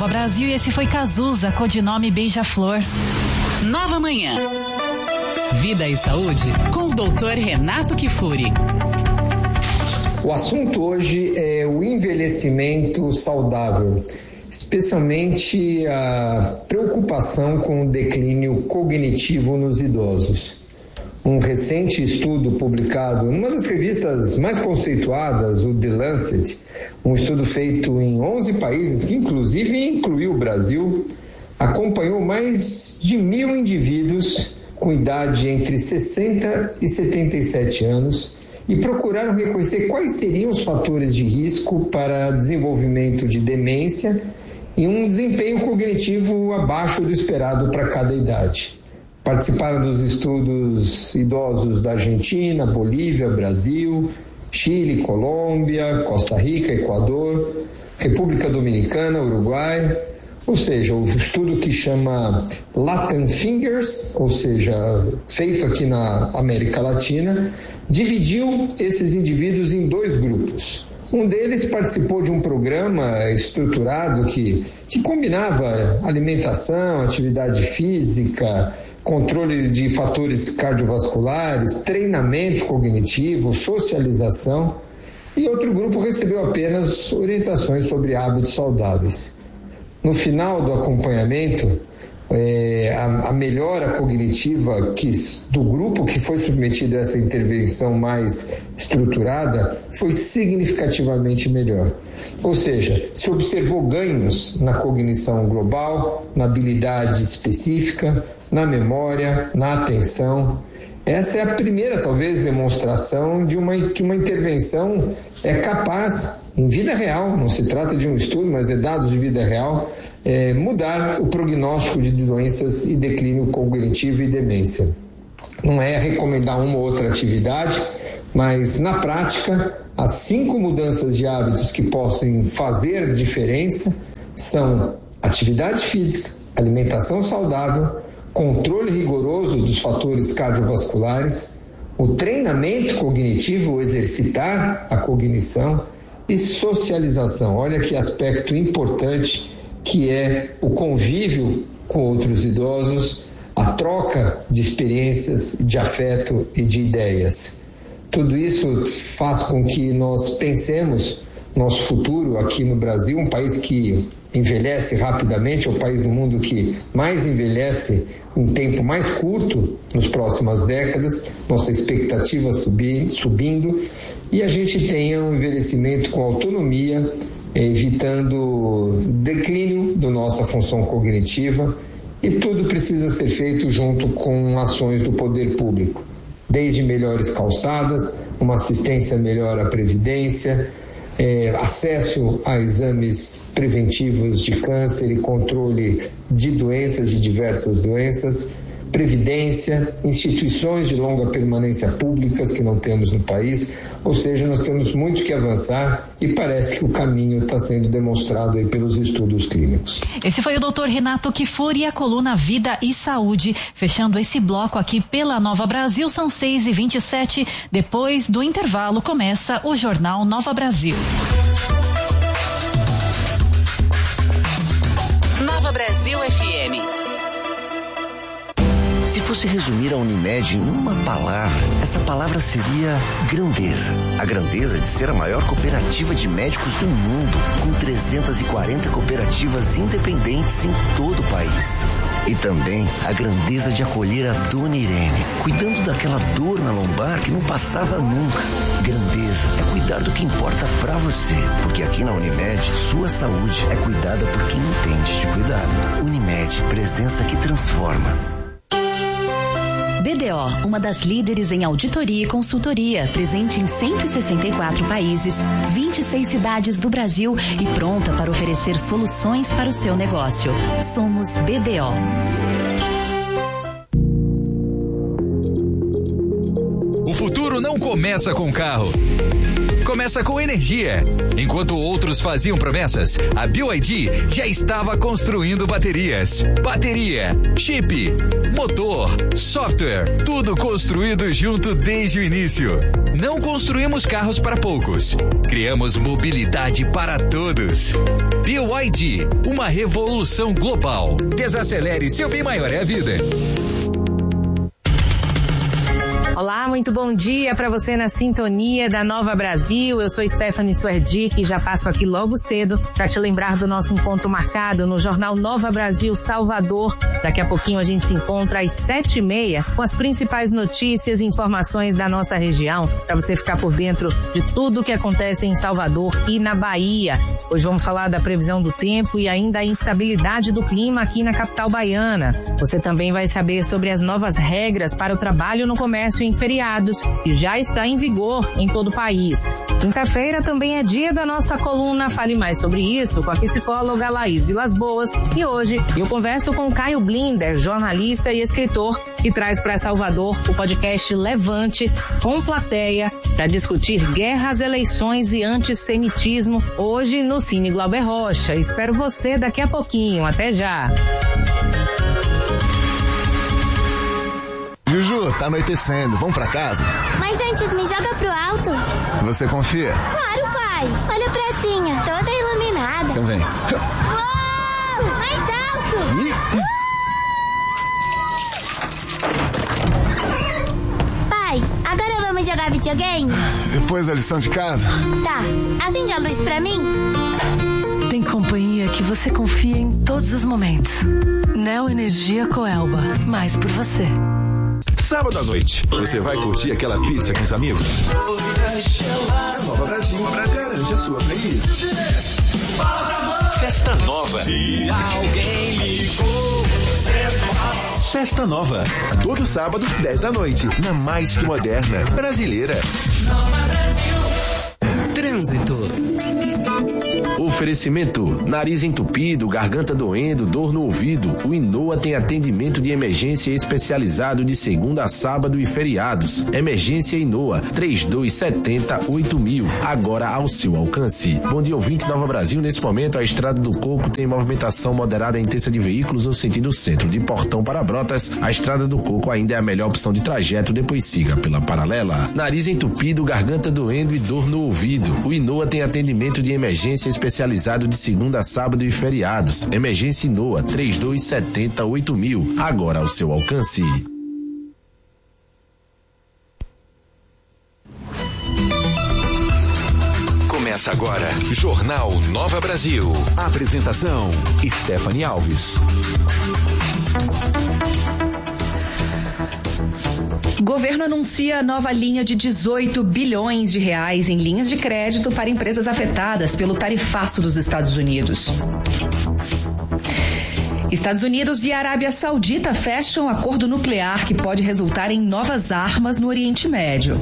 Nova Brasil e esse foi Cazuza, codinome Beija-Flor. Nova Manhã. Vida e saúde com o Dr. Renato Kifuri. O assunto hoje é o envelhecimento saudável, especialmente a preocupação com o declínio cognitivo nos idosos. Um recente estudo publicado numa das revistas mais conceituadas, o The Lancet, um estudo feito em 11 países, que inclusive incluiu o Brasil, acompanhou mais de 1.000 indivíduos com idade entre 60 e 77 anos e procuraram reconhecer quais seriam os fatores de risco para desenvolvimento de demência e um desempenho cognitivo abaixo do esperado para cada idade. Participaram dos estudos idosos da Argentina, Bolívia, Brasil, Chile, Colômbia, Costa Rica, Equador, República Dominicana, Uruguai, ou seja, o estudo que chama Latin Fingers, ou seja, feito aqui na América Latina, dividiu esses indivíduos em 2 grupos. Um deles participou de um programa estruturado que combinava alimentação, atividade física, controle de fatores cardiovasculares, treinamento cognitivo, socialização, e outro grupo recebeu apenas orientações sobre hábitos saudáveis. No final do acompanhamento, a melhora cognitiva do grupo que foi submetido a essa intervenção mais estruturada foi significativamente melhor. Ou seja, se observou ganhos na cognição global, na habilidade específica, na memória, na atenção. Essa é a primeira, talvez, demonstração de que uma intervenção é capaz, em vida real, não se trata de um estudo, mas é dados de vida real, mudar o prognóstico de doenças e declínio cognitivo e demência. Não é recomendar uma ou outra atividade, mas na prática, as 5 mudanças de hábitos que possam fazer diferença são atividade física, alimentação saudável, controle rigoroso dos fatores cardiovasculares, o treinamento cognitivo, o exercitar a cognição e socialização. Olha que aspecto importante que é o convívio com outros idosos, a troca de experiências, de afeto e de ideias. Tudo isso faz com que nós pensemos nosso futuro aqui no Brasil, um país que envelhece rapidamente, é o país do mundo que mais envelhece em tempo mais curto nas próximas décadas, nossa expectativa subindo, e a gente tenha um envelhecimento com autonomia, evitando declínio da nossa função cognitiva, e tudo precisa ser feito junto com ações do poder público, desde melhores calçadas, uma assistência melhor à previdência, acesso a exames preventivos de câncer e controle de doenças, de diversas doenças, previdência, instituições de longa permanência públicas que não temos no país, ou seja, nós temos muito que avançar e parece que o caminho está sendo demonstrado aí pelos estudos clínicos. Esse foi o Dr. Renato Kifuri e a coluna Vida e Saúde. Fechando esse bloco aqui pela Nova Brasil, são 6h27. Depois do intervalo começa o Jornal Nova Brasil. Nova Brasil FM. Se fosse resumir a Unimed em uma palavra, essa palavra seria grandeza. A grandeza de ser a maior cooperativa de médicos do mundo, com 340 cooperativas independentes em todo o país. E também a grandeza de acolher a Dona Irene, cuidando daquela dor na lombar que não passava nunca. Grandeza é cuidar do que importa pra você, porque aqui na Unimed, sua saúde é cuidada por quem entende de cuidado. Unimed, presença que transforma. BDO, uma das líderes em auditoria e consultoria, presente em 164 países, 26 cidades do Brasil e pronta para oferecer soluções para o seu negócio. Somos BDO. O futuro não começa com carro. Começa com energia. Enquanto outros faziam promessas, a BYD já estava construindo baterias. Bateria, chip, motor, software, tudo construído junto desde o início. Não construímos carros para poucos. Criamos mobilidade para todos. BYD. BYD, uma revolução global. Desacelere, seu bem maior é a vida. Olá, muito bom dia para você na sintonia da Nova Brasil. Eu sou Stephanie Suerdick e já passo aqui logo cedo para te lembrar do nosso encontro marcado no Jornal Nova Brasil Salvador. Daqui a pouquinho a gente se encontra às 7h30 com as principais notícias e informações da nossa região para você ficar por dentro de tudo o que acontece em Salvador e na Bahia. Hoje vamos falar da previsão do tempo e ainda a instabilidade do clima aqui na capital baiana. Você também vai saber sobre as novas regras para o trabalho no comércio em feriados, que já está em vigor em todo o país. Quinta-feira também é dia da nossa coluna Fale Mais Sobre Isso, com a psicóloga Laís Vilas Boas. E hoje eu converso com Caio Blinder, jornalista e escritor, que traz para Salvador o podcast Levante com plateia para discutir guerras, eleições e antissemitismo, hoje no Cine Glauber Rocha. Espero você daqui a pouquinho. Até já! Juju, tá anoitecendo, vamos pra casa? Mas antes, me joga pro alto. Você confia? Claro, pai. Olha a pracinha, toda iluminada. Então vem. Uou! Mais alto! Pai, agora vamos jogar videogame? Depois da lição de casa? Tá. Acende a luz pra mim. Tem companhia que você confia em todos os momentos. Neo Energia Coelba. Mais por você. Sábado à noite, você vai curtir aquela pizza com os amigos? Nova Brasil, garante sua playlist. Festa Nova. Se alguém ligou, você faz. Festa Nova. Todo sábado, 10 da noite, na mais que moderna brasileira. Nova Brasil. Trânsito. Oferecimento: nariz entupido, garganta doendo, dor no ouvido. O Inoa tem atendimento de emergência especializado de segunda a sábado e feriados. Emergência Inoa, 3270-8000. Agora ao seu alcance. Bom dia, ouvinte Nova Brasil. Nesse momento, a Estrada do Coco tem movimentação moderada e intensa de veículos no sentido centro. De Portão para Brotas, a Estrada do Coco ainda é a melhor opção de trajeto, depois siga pela paralela. Nariz entupido, garganta doendo e dor no ouvido. O Inoa tem atendimento de emergência especializado de segunda a sábado e feriados. Emergência Inoa, 3270-8000. Agora ao seu alcance. Começa agora, Jornal Nova Brasil. Apresentação: Stephanie Alves. Governo anuncia nova linha de 18 bilhões de reais em linhas de crédito para empresas afetadas pelo tarifaço dos Estados Unidos. Estados Unidos e Arábia Saudita fecham acordo nuclear que pode resultar em novas armas no Oriente Médio.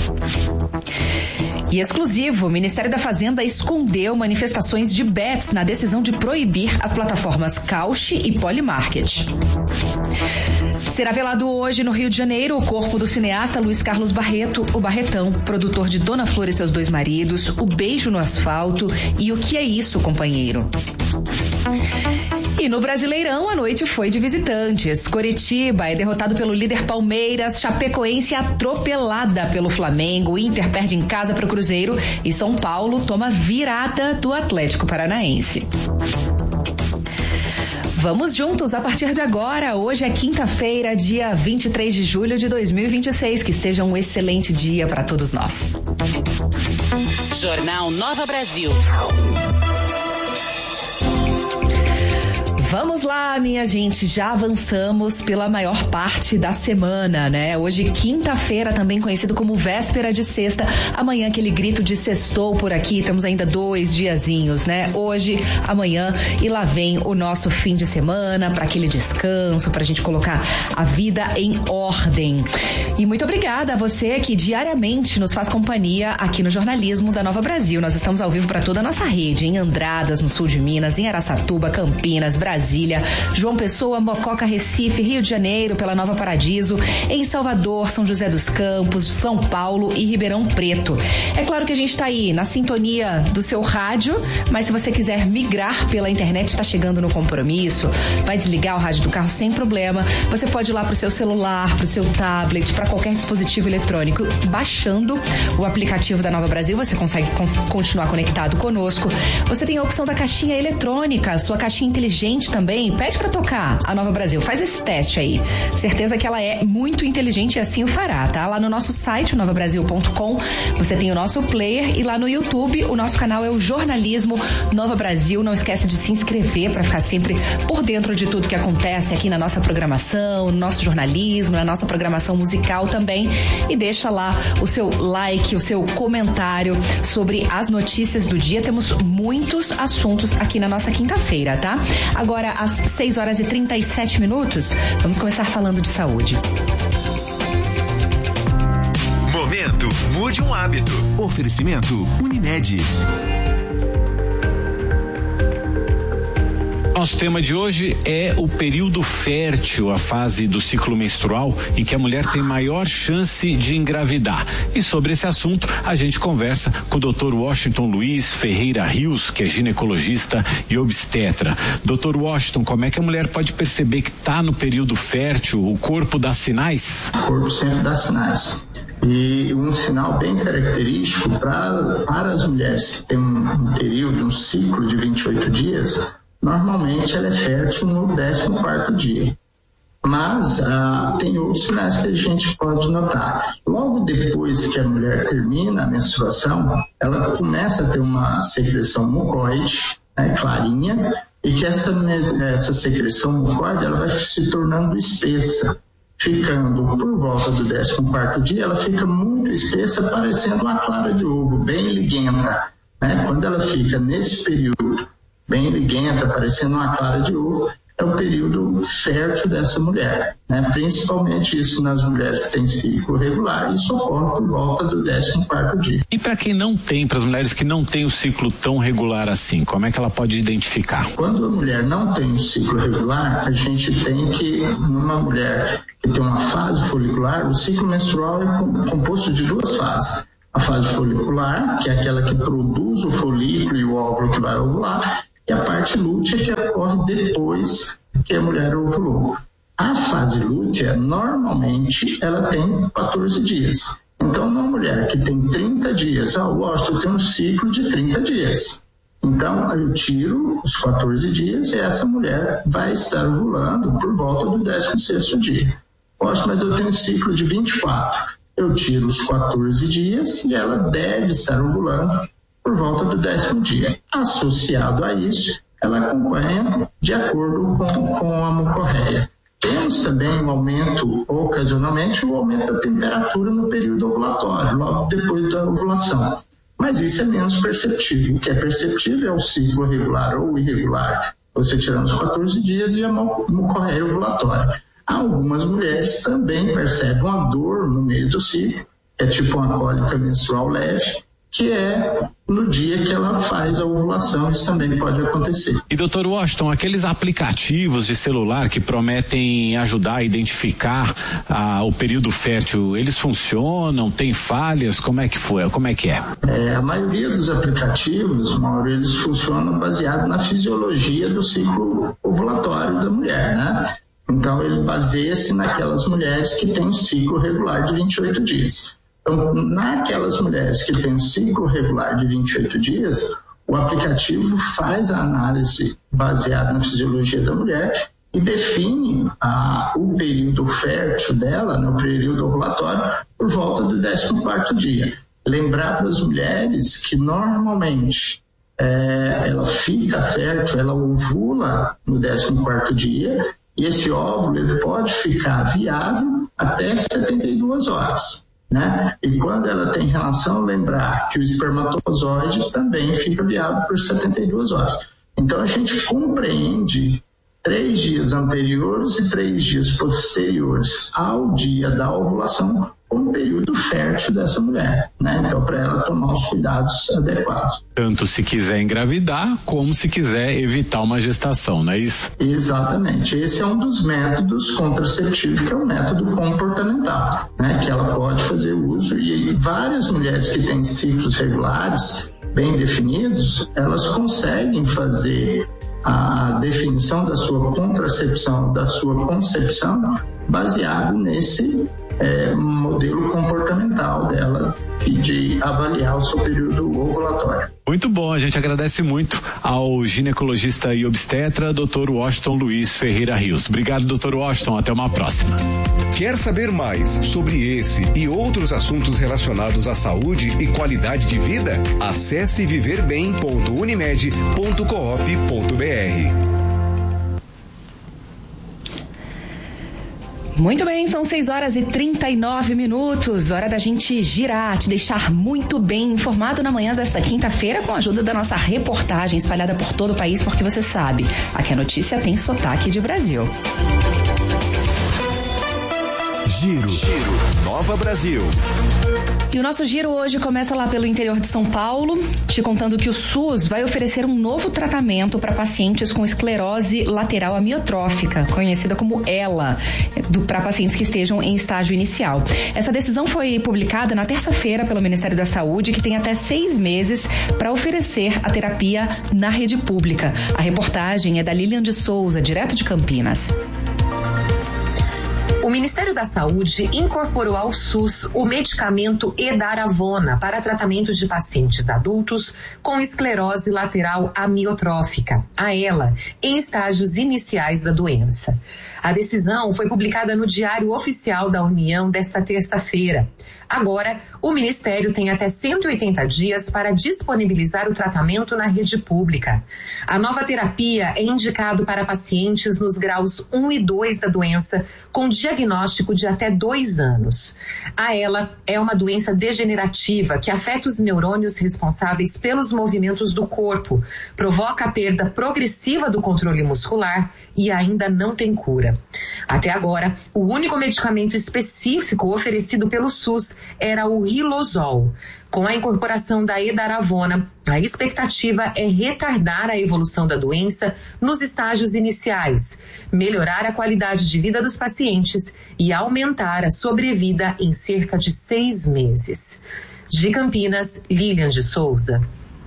E exclusivo, o Ministério da Fazenda escondeu manifestações de bets na decisão de proibir as plataformas Cauchy e Polymarket. Será velado hoje no Rio de Janeiro o corpo do cineasta Luiz Carlos Barreto, o Barretão, produtor de Dona Flor e Seus Dois Maridos, O Beijo no Asfalto e O Que É Isso, Companheiro. E no Brasileirão, a noite foi de visitantes. Coritiba é derrotado pelo líder Palmeiras, Chapecoense atropelada pelo Flamengo, Inter perde em casa para o Cruzeiro e São Paulo toma virada do Atlético Paranaense. Vamos juntos a partir de agora. Hoje é quinta-feira, dia 23 de julho de 2026. Que seja um excelente dia para todos nós. Jornal Nova Brasil. Vamos lá, minha gente, já avançamos pela maior parte da semana, né? Hoje, quinta-feira, também conhecido como véspera de sexta. Amanhã, aquele grito de sextou por aqui. Temos ainda 2 diazinhos, né? Hoje, amanhã e lá vem o nosso fim de semana para aquele descanso, pra gente colocar a vida em ordem. E muito obrigada a você que diariamente nos faz companhia aqui no jornalismo da Nova Brasil. Nós estamos ao vivo para toda a nossa rede, em Andradas, no sul de Minas, em Araçatuba, Campinas, Brasília, Brasília, João Pessoa, Mococa, Recife, Rio de Janeiro, pela Nova Paradiso, em Salvador, São José dos Campos, São Paulo e Ribeirão Preto. É claro que a gente está aí na sintonia do seu rádio, mas se você quiser migrar pela internet, está chegando no compromisso, vai desligar o rádio do carro sem problema. Você pode ir lá para o seu celular, para o seu tablet, para qualquer dispositivo eletrônico, baixando o aplicativo da Nova Brasil, você consegue continuar conectado conosco. Você tem a opção da caixinha eletrônica, sua caixinha inteligente também, pede para tocar a Nova Brasil, faz esse teste aí. Certeza que ela é muito inteligente e assim o fará, tá? Lá no nosso site, novabrasil.com, você tem o nosso player e lá no YouTube, o nosso canal é o Jornalismo Nova Brasil. Não esquece de se inscrever para ficar sempre por dentro de tudo que acontece aqui na nossa programação, no nosso jornalismo, na nossa programação musical também. E deixa lá o seu like, o seu comentário sobre as notícias do dia. Temos muitos assuntos aqui na nossa quinta-feira, tá? Agora, às 6h37, vamos começar falando de saúde. Momento Mude um Hábito. Oferecimento Unimed. Nosso tema de hoje é o período fértil, a fase do ciclo menstrual em que a mulher tem maior chance de engravidar. E sobre esse assunto a gente conversa com o Dr. Washington Luiz Ferreira Rios, que é ginecologista e obstetra. Dr. Washington, como é que a mulher pode perceber que está no período fértil? O corpo dá sinais? O corpo sempre dá sinais. E um sinal bem característico para as mulheres que têm um período, um ciclo de 28 dias, normalmente ela é fértil no 14º dia. Mas tem outros sinais que a gente pode notar. Logo depois que a mulher termina a menstruação, ela começa a ter uma secreção mucoide, né, clarinha, e que essa secreção mucoide ela vai se tornando espessa. Ficando por volta do 14º dia, ela fica muito espessa, parecendo uma clara de ovo, bem liguenta. Né? Quando ela fica nesse período bem liguenta, parecendo uma clara de ovo, é o período fértil dessa mulher, né? Principalmente isso nas mulheres que têm ciclo regular, isso ocorre por volta do 14º dia. E para quem não tem, para as mulheres que não têm o ciclo tão regular assim, como é que ela pode identificar? Quando a mulher não tem o ciclo regular, a gente tem que, numa mulher que tem uma fase folicular, o ciclo menstrual é composto de duas fases. A fase folicular, que é aquela que produz o folículo e o óvulo que vai ovular, e a parte lútea, que ocorre depois que a mulher ovulou. A fase lútea, normalmente, ela tem 14 dias. Então, uma mulher que tem 30 dias, eu tenho um ciclo de 30 dias. Então, eu tiro os 14 dias e essa mulher vai estar ovulando por volta do 16º dia. Mas eu tenho um ciclo de 24. Eu tiro os 14 dias e ela deve estar ovulando por volta do 10º dia. Associado a isso, ela acompanha de acordo com a mucorreia. Temos também um aumento, ocasionalmente, o aumento da temperatura no período ovulatório, logo depois da ovulação. Mas isso é menos perceptível. O que é perceptível é o ciclo regular ou irregular, você tirando os 14 dias e a mucorreia ovulatória. Algumas mulheres também percebem uma dor no meio do ciclo, é tipo uma cólica menstrual leve, que é no dia que ela faz a ovulação, isso também pode acontecer. E Dr. Washington, aqueles aplicativos de celular que prometem ajudar a identificar o período fértil, eles funcionam? Tem falhas? Como é que foi? Como é que é? A maioria dos aplicativos, Mauro, eles funcionam baseado na fisiologia do ciclo ovulatório da mulher, né? Então ele baseia-se naquelas mulheres que têm um ciclo regular de 28 dias. Então, naquelas mulheres que têm um ciclo regular de 28 dias, o aplicativo faz a análise baseada na fisiologia da mulher e define o período fértil dela, no período ovulatório, por volta do 14º dia. Lembrar para as mulheres que normalmente ela fica fértil, ela ovula no 14º dia e esse óvulo ele pode ficar viável até 72 horas. Né? E quando ela tem relação, lembrar que o espermatozoide também fica viável por 72 horas. Então a gente compreende 3 dias anteriores e 3 dias posteriores ao dia da ovulação com o período fértil dessa mulher, né? Então, para ela tomar os cuidados adequados. Tanto se quiser engravidar, como se quiser evitar uma gestação, não é isso? Exatamente. Esse é um dos métodos contraceptivos, que é o método comportamental, né? Que ela pode fazer uso, e várias mulheres que têm ciclos regulares bem definidos, elas conseguem fazer a definição da sua contracepção, da sua concepção, baseado nesse modelo comportamental dela, de avaliar o seu período ovulatório. Muito bom, a gente agradece muito ao ginecologista e obstetra, Dr. Washington Luiz Ferreira Rios. Obrigado, Dr. Washington, até uma próxima. Quer saber mais sobre esse e outros assuntos relacionados à saúde e qualidade de vida? Acesse viverbem.unimed.coop.br. Muito bem, são 6h39. Hora da gente girar, te deixar muito bem informado na manhã desta quinta-feira com a ajuda da nossa reportagem espalhada por todo o país, porque você sabe, aqui a notícia tem sotaque de Brasil. Giro. Nova Brasil. E o nosso giro hoje começa lá pelo interior de São Paulo, te contando que o SUS vai oferecer um novo tratamento para pacientes com esclerose lateral amiotrófica, conhecida como ELA, para pacientes que estejam em estágio inicial. Essa decisão foi publicada na terça-feira pelo Ministério da Saúde, que tem até 6 meses para oferecer a terapia na rede pública. A reportagem é da Lilian de Souza, direto de Campinas. O Ministério da Saúde incorporou ao SUS o medicamento Edaravona para tratamento de pacientes adultos com esclerose lateral amiotrófica, a ELA, em estágios iniciais da doença. A decisão foi publicada no Diário Oficial da União desta terça-feira. Agora, o Ministério tem até 180 dias para disponibilizar o tratamento na rede pública. A nova terapia é indicada para pacientes nos graus 1 e 2 da doença, com diagnóstico de até 2 anos. A ELA é uma doença degenerativa que afeta os neurônios responsáveis pelos movimentos do corpo, provoca a perda progressiva do controle muscular e ainda não tem cura. Até agora, o único medicamento específico oferecido pelo SUS era o Riluzol. Com a incorporação da Edaravona, a expectativa é retardar a evolução da doença nos estágios iniciais, melhorar a qualidade de vida dos pacientes e aumentar a sobrevida em cerca de 6 meses. De Campinas, Lilian de Souza.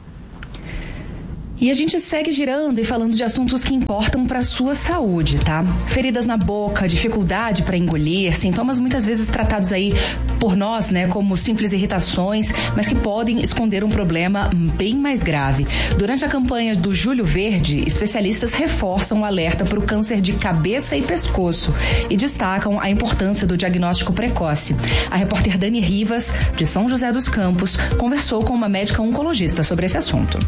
E a gente segue girando e falando de assuntos que importam para a sua saúde, tá? Feridas na boca, dificuldade para engolir, sintomas muitas vezes tratados aí por nós, né, como simples irritações, mas que podem esconder um problema bem mais grave. Durante a campanha do Julho Verde, especialistas reforçam o alerta para o câncer de cabeça e pescoço e destacam a importância do diagnóstico precoce. A repórter Dani Rivas, de São José dos Campos, conversou com uma médica oncologista sobre esse assunto.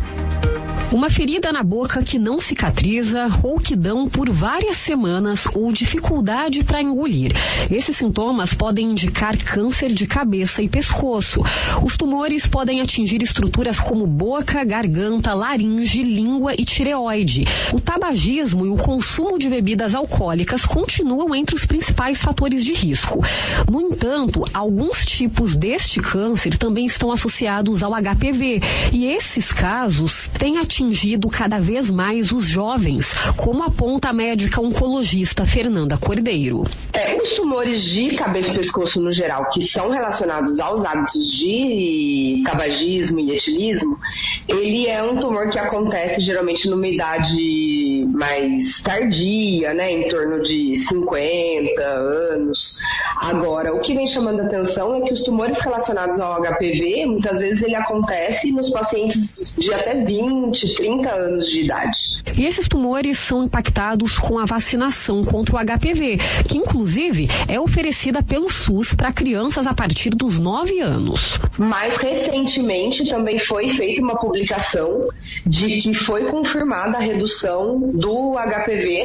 Uma ferida na boca que não cicatriza, rouquidão por várias semanas ou dificuldade para engolir. Esses sintomas podem indicar câncer de cabeça e pescoço. Os tumores podem atingir estruturas como boca, garganta, laringe, língua e tireoide. O tabagismo e o consumo de bebidas alcoólicas continuam entre os principais fatores de risco. No entanto, alguns tipos deste câncer também estão associados ao HPV e esses casos têm atingido cada vez mais os jovens, como aponta a médica oncologista Fernanda Cordeiro. Os tumores de cabeça e pescoço no geral, que são relacionados aos hábitos de tabagismo e etilismo, ele é um tumor que acontece geralmente numa idade mais tardia, né, em torno de 50 anos. Agora, o que vem chamando a atenção é que os tumores relacionados ao HPV, muitas vezes ele acontece nos pacientes de até 20, 30 anos de idade. E esses tumores são impactados com a vacinação contra o HPV, que inclusive é oferecida pelo SUS para crianças a partir dos 9 anos. Mais recentemente também foi feita uma publicação de que foi confirmada a redução do HPV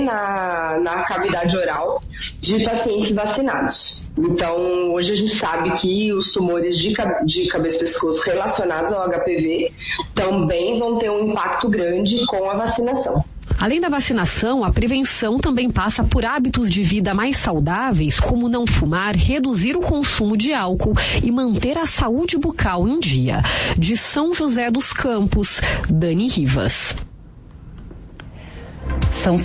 na cavidade oral de pacientes vacinados. Então, hoje a gente sabe que os tumores de cabeça e pescoço relacionados ao HPV também vão ter um impacto grande com a vacinação. Além da vacinação, a prevenção também passa por hábitos de vida mais saudáveis, como não fumar, reduzir o consumo de álcool e manter a saúde bucal em dia. De São José dos Campos, Dani Rivas. São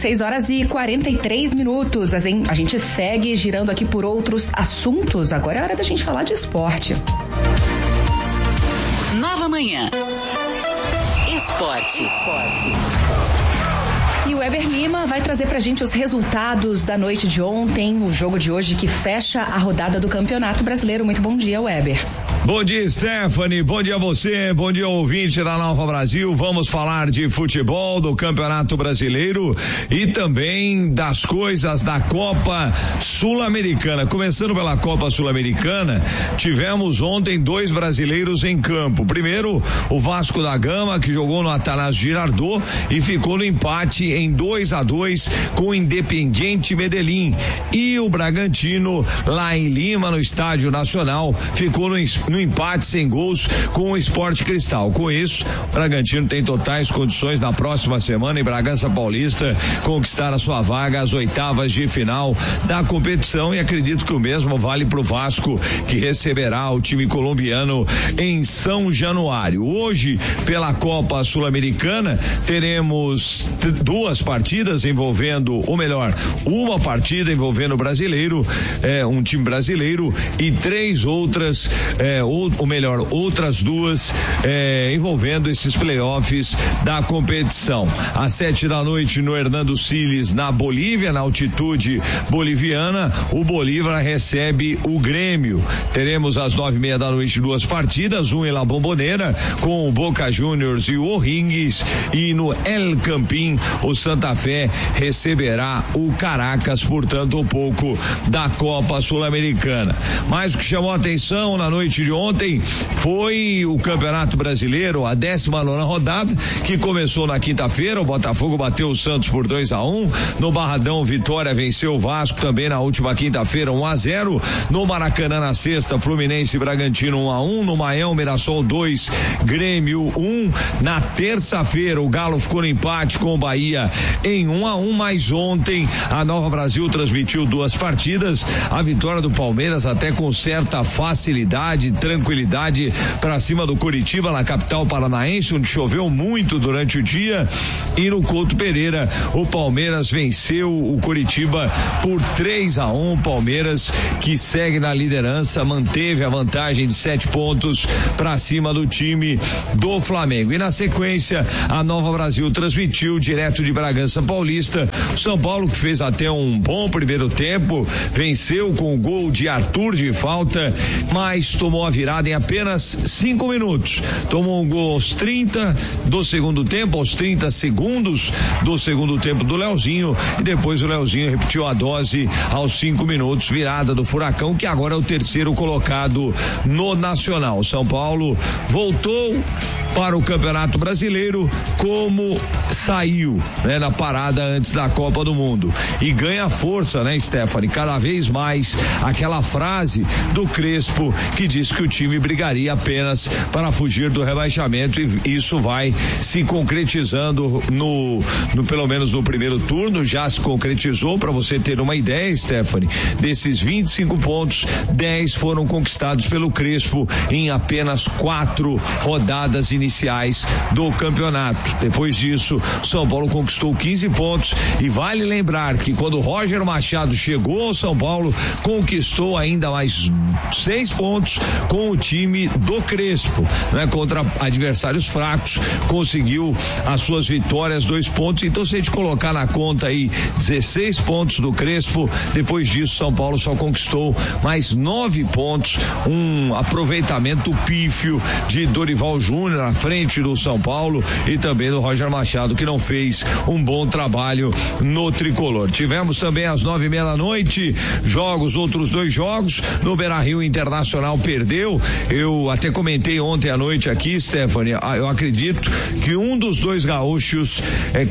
6h43. A gente segue girando aqui por outros assuntos. Agora é hora da gente falar de esporte. Nova Manhã. Esporte. E o Weber Lima vai trazer pra gente os resultados da noite de ontem, o jogo de hoje que fecha a rodada do Campeonato Brasileiro. Muito bom dia, Weber. Bom dia, Stephanie. Bom dia a você. Bom dia, ouvinte da Nova Brasil. Vamos falar de futebol, do Campeonato Brasileiro e também das coisas da Copa Sul-Americana. Começando pela Copa Sul-Americana, tivemos ontem 2 brasileiros em campo. Primeiro, o Vasco da Gama, que jogou no Atanásio Girardot e ficou no empate em 2-2 com o Independiente Medellín. E o Bragantino, lá em Lima, no Estádio Nacional, ficou no empate sem gols com o Sport Cristal. Com isso, o Bragantino tem totais condições na próxima semana em Bragança Paulista conquistar a sua vaga às oitavas de final da competição, e acredito que o mesmo vale para o Vasco, que receberá o time colombiano em São Januário. Hoje, pela Copa Sul-Americana, teremos 2 partidas envolvendo, ou melhor, uma partida envolvendo o brasileiro, um time brasileiro, e 3 outras ou melhor, outras 2 envolvendo esses playoffs da competição. Às 7 da noite no Hernando Siles, na Bolívia, na altitude boliviana, o Bolívar recebe o Grêmio. Teremos às 9:30 da noite 2 partidas, em La Bombonera com o Boca Juniors e o O'Higgins, e no El Campín o Santa Fé receberá o Caracas, portanto um pouco da Copa Sul-Americana. Mas o que chamou a atenção na noite de ontem foi o Campeonato Brasileiro, a 19ª rodada, que começou na quinta-feira. O Botafogo bateu o Santos por 2-1. No Barradão, Vitória venceu o Vasco também na última quinta-feira, 1-0. No Maracanã, na sexta, Fluminense e Bragantino 1-1. No Maião, Mirassol 2, Grêmio 1. Na terça-feira, o Galo ficou no empate com o Bahia em 1-1, mas ontem a Nova Brasil transmitiu 2 partidas. A vitória do Palmeiras até com certa facilidade, tranquilidade para cima do Curitiba, na capital paranaense, onde choveu muito durante o dia, e no Couto Pereira o Palmeiras venceu o Curitiba por 3-1. Palmeiras, que segue na liderança, manteve a vantagem de 7 pontos para cima do time do Flamengo. E na sequência, a Nova Brasil transmitiu direto de Bragança Paulista o São Paulo, que fez até um bom primeiro tempo, venceu com o gol de Arthur de falta, mas tomou a virada em apenas 5 minutos. Tomou um gol aos 30 do segundo tempo, aos 30 segundos do segundo tempo do Leozinho, e depois o Leozinho repetiu a dose aos 5 minutos, virada do Furacão, que agora é o 3º colocado no Nacional. São Paulo voltou para o Campeonato Brasileiro como saiu, né, na parada antes da Copa do Mundo, e ganha força, né, Stephanie, cada vez mais aquela frase do Crespo que diz que o time brigaria apenas para fugir do rebaixamento, e isso vai se concretizando no pelo menos no primeiro turno. Já se concretizou. Para você ter uma ideia, Stephanie, desses 25 pontos, 10 foram conquistados pelo Crespo em apenas 4 rodadas iniciais do campeonato. Depois disso, São Paulo conquistou 15 pontos, e vale lembrar que quando o Roger Machado chegou ao São Paulo, conquistou ainda mais 6 pontos com o time do Crespo, né? Contra adversários fracos, conseguiu as suas vitórias, 2 pontos. Então, se a gente colocar na conta aí 16 pontos do Crespo, depois disso São Paulo só conquistou mais 9 pontos, um aproveitamento pífio de Dorival Júnior na frente do São Paulo, e também do Roger Machado, que não fez um bom trabalho no tricolor. Tivemos também às 9:30 da noite outros 2 jogos. No Beira-Rio, Internacional perdeu. Eu até comentei ontem à noite aqui, Stephanie, eu acredito que um dos 2 gaúchos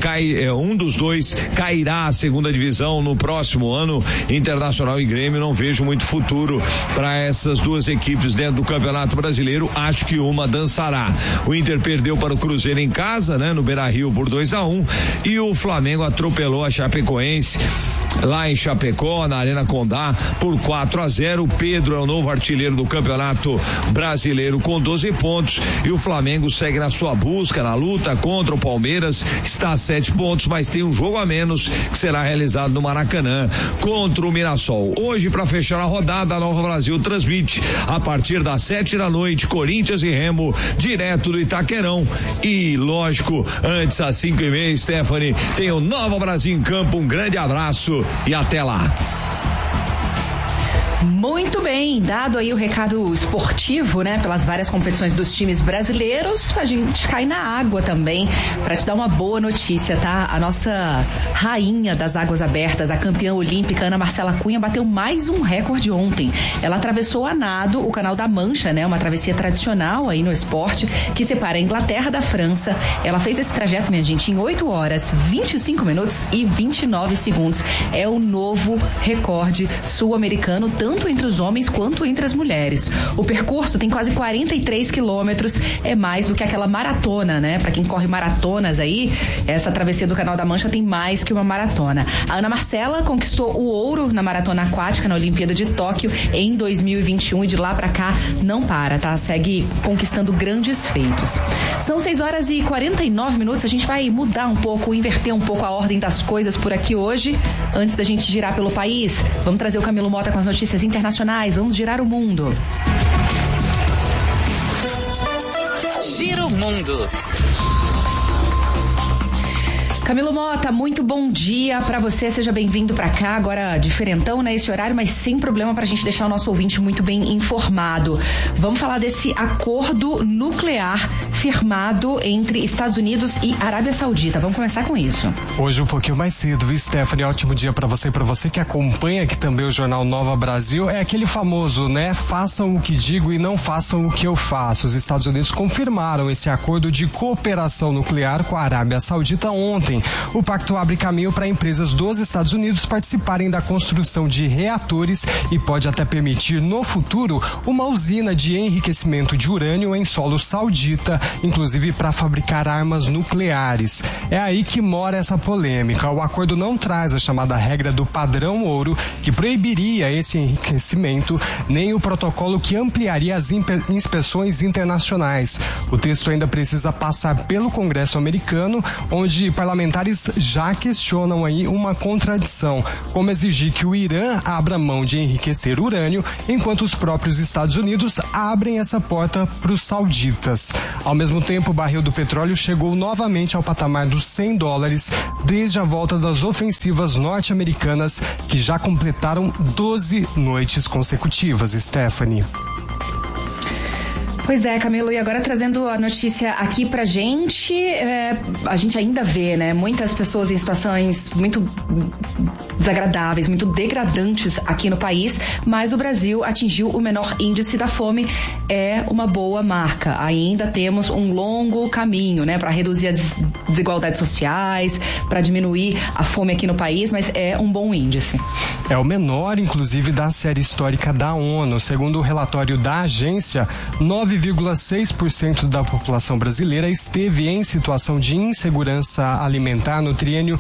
cairá à segunda divisão no próximo ano. Internacional e Grêmio, não vejo muito futuro para essas 2 equipes dentro do Campeonato Brasileiro. Acho que uma dançará. O Inter perdeu para o Cruzeiro em casa, né, no Beira-Rio por 2-1, e o Flamengo atropelou a Chapecoense lá em Chapecó, na Arena Condá, por 4-0. O Pedro é o novo artilheiro do Campeonato Brasileiro com 12 pontos e o Flamengo segue na sua busca, na luta contra o Palmeiras, está a 7 pontos, mas tem um jogo a menos que será realizado no Maracanã contra o Mirassol. Hoje, para fechar a rodada, a Nova Brasil transmite a partir das 7 da noite Corinthians e Remo, direto do Itaquerão. E lógico, antes às 5:30, Stephanie, tem o Nova Brasil em campo. Um grande abraço e até lá. Muito bem, dado aí o recado esportivo, né, pelas várias competições dos times brasileiros, a gente cai na água também para te dar uma boa notícia, tá? A nossa rainha das águas abertas, a campeã olímpica Ana Marcela Cunha, bateu mais um recorde ontem. Ela atravessou a nado o Canal da Mancha, né, uma travessia tradicional aí no esporte que separa a Inglaterra da França. Ela fez esse trajeto, minha gente, em 8 horas, 25 minutos e 29 segundos. É o novo recorde sul-americano, tanto entre os homens quanto entre as mulheres. O percurso tem quase 43 quilômetros, é mais do que aquela maratona, né? Pra quem corre maratonas aí, essa travessia do Canal da Mancha tem mais que uma maratona. A Ana Marcela conquistou o ouro na maratona aquática na Olimpíada de Tóquio em 2021 e de lá pra cá não para, tá? Segue conquistando grandes feitos. São 6 horas e 49 minutos, a gente vai mudar um pouco, inverter um pouco a ordem das coisas por aqui hoje. Antes da gente girar pelo país, vamos trazer o Camilo Mota com as notícias internacionais, vamos girar o mundo. Gira o mundo. Camilo Mota, muito bom dia pra você, seja bem-vindo pra cá, agora diferentão, né, esse horário, mas sem problema pra gente deixar o nosso ouvinte muito bem informado. Vamos falar desse acordo nuclear firmado entre Estados Unidos e Arábia Saudita. Vamos começar com isso. Hoje um pouquinho mais cedo, viu, Stephanie? Ótimo dia pra você que acompanha aqui também o Jornal Nova Brasil. É aquele famoso, né, façam o que digo e não façam o que eu faço. Os Estados Unidos confirmaram esse acordo de cooperação nuclear com a Arábia Saudita ontem. O pacto abre caminho para empresas dos Estados Unidos participarem da construção de reatores e pode até permitir no futuro uma usina de enriquecimento de urânio em solo saudita, inclusive para fabricar armas nucleares. É aí que mora essa polêmica. O acordo não traz a chamada regra do padrão ouro, que proibiria esse enriquecimento, nem o protocolo que ampliaria as inspeções internacionais. O texto ainda precisa passar pelo Congresso americano, onde parlamentares já questionam aí uma contradição, como exigir que o Irã abra mão de enriquecer urânio, enquanto os próprios Estados Unidos abrem essa porta para os sauditas. Ao mesmo tempo, o barril do petróleo chegou novamente ao patamar dos $100 desde a volta das ofensivas norte-americanas, que já completaram 12 noites consecutivas, Stephanie. Pois é, Camilo, e agora trazendo a notícia aqui pra gente, a gente ainda vê, né, muitas pessoas em situações muito desagradáveis, muito degradantes aqui no país, mas o Brasil atingiu o menor índice da fome, é uma boa marca. Ainda temos um longo caminho, né, para reduzir as desigualdades sociais, para diminuir a fome aqui no país, mas é um bom índice. É o menor, inclusive, da série histórica da ONU. Segundo o relatório da agência, 9,6% da população brasileira esteve em situação de insegurança alimentar no triênio